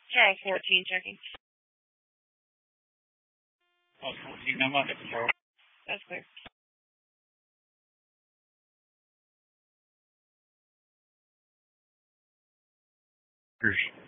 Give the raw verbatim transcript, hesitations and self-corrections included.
Channel fourteen checking. Oh, fourteen, I'm on it. That's clear. Cheers.